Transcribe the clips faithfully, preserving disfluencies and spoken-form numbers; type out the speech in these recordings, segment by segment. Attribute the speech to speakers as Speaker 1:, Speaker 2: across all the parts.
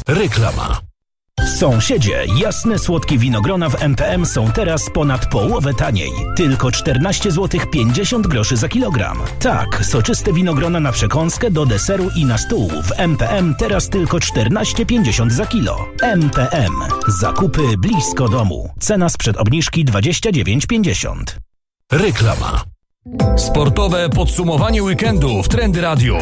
Speaker 1: Reklama. Sąsiedzie, jasne słodkie winogrona w M P M są teraz ponad połowę taniej. Tylko czternaście złotych pięćdziesiąt groszy za kilogram. Tak, soczyste winogrona na przekąskę, do deseru i na stół w M P M teraz tylko czternaście pięćdziesiąt za kilo. M P M. Zakupy blisko domu. Cena sprzed obniżki dwadzieścia dziewięć pięćdziesiąt. Reklama.
Speaker 2: Sportowe podsumowanie weekendu w Trendy Radio.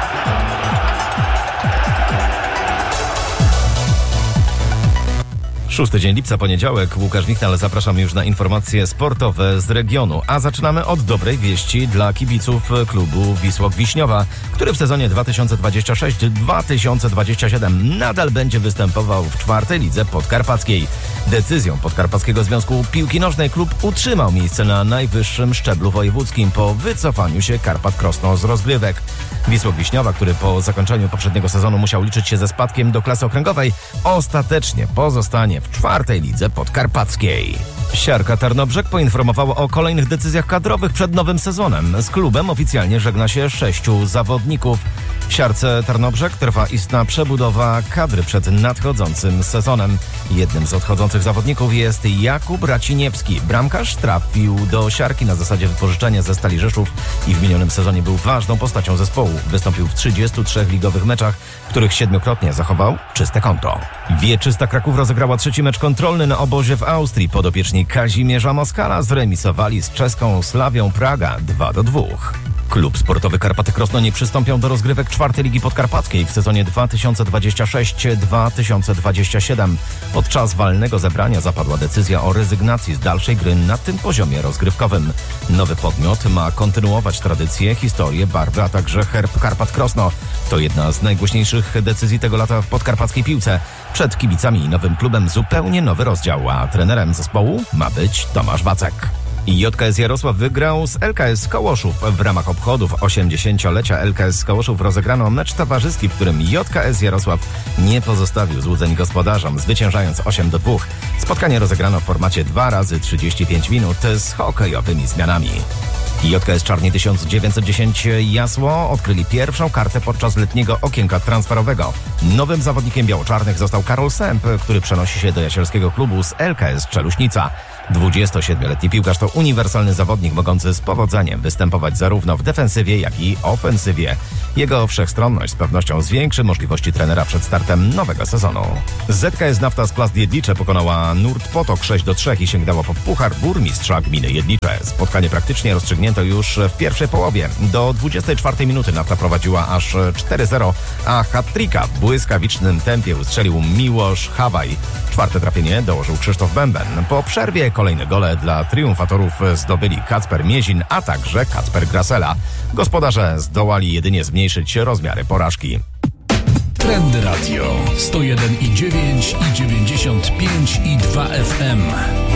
Speaker 3: Szósty dzień lipca, poniedziałek. Łukasz Michnal, zapraszam już na informacje sportowe z regionu. A zaczynamy od dobrej wieści dla kibiców klubu Wisła Wiśniowa, który w sezonie dwa tysiące dwudziestym szóstym dwa tysiące dwudziestym siódmym nadal będzie występował w czwartej lidze podkarpackiej. Decyzją Podkarpackiego Związku Piłki Nożnej klub utrzymał miejsce na najwyższym szczeblu wojewódzkim po wycofaniu się Karpat Krosno z rozgrywek. Wisła Wiśniowa, który po zakończeniu poprzedniego sezonu musiał liczyć się ze spadkiem do klasy okręgowej, ostatecznie pozostanie w czwartej lidze podkarpackiej. Siarka Tarnobrzeg poinformowała o kolejnych decyzjach kadrowych przed nowym sezonem. Z klubem oficjalnie żegna się sześciu zawodników. W Siarce Tarnobrzeg trwa istna przebudowa kadry przed nadchodzącym sezonem. Jednym z odchodzących zawodników jest Jakub Raciniewski. Bramkarz trafił do Siarki na zasadzie wypożyczenia ze Stali Rzeszów i w minionym sezonie był ważną postacią zespołu. Wystąpił w trzydziestu trzech ligowych meczach, w których siedmiokrotnie zachował czyste konto. Wieczysta Kraków rozegrała trzeci mecz kontrolny na obozie w Austrii. Podopieczni Kazimierza Moskala zremisowali z czeską Slawią Praga dwa do dwóch. Klub sportowy Karpaty Krosno nie przystąpią do rozgrywek czwartej Ligi Podkarpackiej w sezonie dwa tysiące dwudziestym szóstym dwa tysiące dwudziestym siódmym. Podczas walnego zebrania zapadła decyzja o rezygnacji z dalszej gry na tym poziomie rozgrywkowym. Nowy podmiot ma kontynuować tradycję, historię, barwy, a także herb Karpat Krosno. To jedna z najgłośniejszych decyzji tego lata w podkarpackiej piłce. Przed kibicami i nowym klubem zupełnie nowy rozdział, a trenerem zespołu ma być Tomasz Wacek. J K S Jarosław wygrał z L K S Kołoszów. W ramach obchodów osiemdziesięciolecia L K S Kołoszów rozegrano mecz towarzyski, w którym J K S Jarosław nie pozostawił złudzeń gospodarzom, zwyciężając osiem do dwóch. Spotkanie rozegrano w formacie dwa razy trzydzieści pięć minut z hokejowymi zmianami. J K S Czarni tysiąc dziewięćset dziesięć Jasło odkryli pierwszą kartę podczas letniego okienka transferowego. Nowym zawodnikiem biało-czarnych został Karol Sęp, który przenosi się do jasielskiego klubu z L K S Czeluśnica. dwudziestosiedmioletni piłkarz to uniwersalny zawodnik mogący z powodzeniem występować zarówno w defensywie, jak i ofensywie. Jego wszechstronność z pewnością zwiększy możliwości trenera przed startem nowego sezonu. Z K S Nafta z Plast Jedlicze pokonała Nurt Potok sześć do trzech i sięgnęła po puchar burmistrza gminy Jedlicze. Spotkanie praktycznie rozstrzygnięto już w pierwszej połowie. Do dwudziestej czwartej minuty Nafta prowadziła aż cztery zero, a hat-tricka w błyskawicznym tempie ustrzelił Miłosz Hawaj. Czwarte trafienie dołożył Krzysztof Bęben. Po przerwie kolejne gole dla triumfatorów zdobyli Kacper Miezin, a także Kacper Grasela. Gospodarze zdołali jedynie zmniejszyć rozmiary porażki.
Speaker 2: Trendy Radio sto jeden i dziewięć i dziewięćdziesiąt pięć i dwa F M.